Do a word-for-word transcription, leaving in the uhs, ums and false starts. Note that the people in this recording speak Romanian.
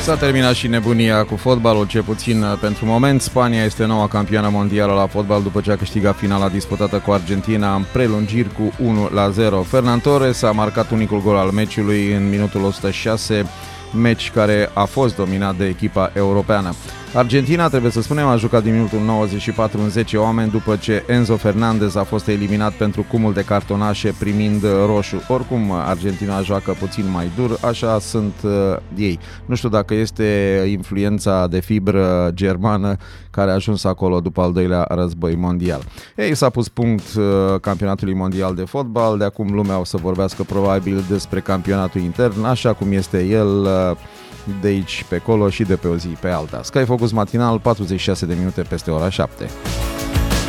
S-a terminat și nebunia cu fotbalul, cel puțin pentru moment. Spania este noua campioană mondială la fotbal după ce a câștigat finala disputată cu Argentina în prelungiri cu unu la zero. Fernan Torres a marcat unicul gol al meciului în minutul o sută șase, meci care a fost dominat de echipa europeană. Argentina, trebuie să spunem, a jucat din minutul nouăzeci și patru în zece oameni după ce Enzo Fernandez a fost eliminat pentru cumul de cartonașe primind roșu. Oricum, Argentina joacă puțin mai dur, așa sunt uh, ei. Nu știu dacă este influența de fibră germană care a ajuns acolo după al doilea război mondial. Ei, s-a pus punct uh, campionatului mondial de fotbal, de acum lumea o să vorbească probabil despre campionatul intern, așa cum este el uh, de aici pe acolo și de pe o zi pe alta. Sky Focus matinal, patruzeci și șase de minute peste ora șapte.